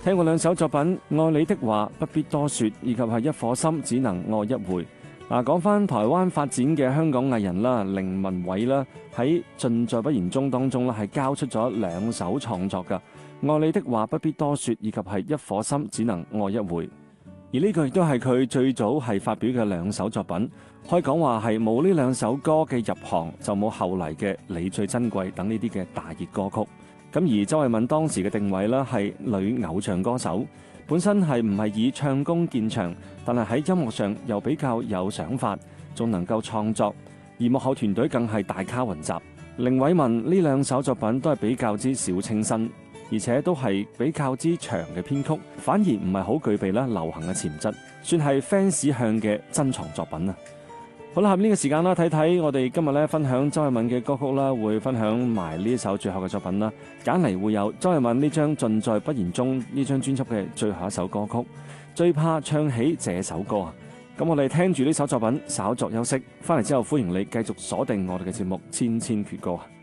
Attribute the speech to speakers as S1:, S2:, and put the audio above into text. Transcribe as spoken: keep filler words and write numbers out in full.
S1: 聽過兩首作品《愛你的話不必多說》，以及係一顆心只能愛一回。嗱，講翻台灣發展嘅香港藝人啦，凌文偉啦，喺盡在不言中當中啦，係交出咗兩首創作噶，《愛你的話不必多說》以及係一顆心只能愛一回。而呢個亦都係佢最早係發表嘅兩首作品，可以講話係冇呢兩首歌嘅入行，就冇後嚟嘅《你最珍貴》等呢啲嘅大熱歌曲。咁而周慧敏當時嘅定位啦，係女偶像歌手，本身係唔係以唱功見長，但係喺音樂上又比較有想法，仲能夠創作，而幕後團隊更係大咖雲集。凌偉文呢兩首作品都係比較之小清新，而且都係比較之長嘅編曲，反而唔係好具備啦流行嘅潛質，算係 fans 向嘅珍藏作品啊！好啦，喺呢個時間啦，睇睇我哋今日咧分享周慧敏嘅歌曲啦，會分享埋呢首最後嘅作品啦。揀嚟會有周慧敏呢張盡在不言中呢張專輯嘅最後一首歌曲，最怕唱起這首歌啊！咁我哋聽住呢首作品稍作休息，翻嚟之後歡迎你繼續鎖定我哋嘅節目千千闕歌啊！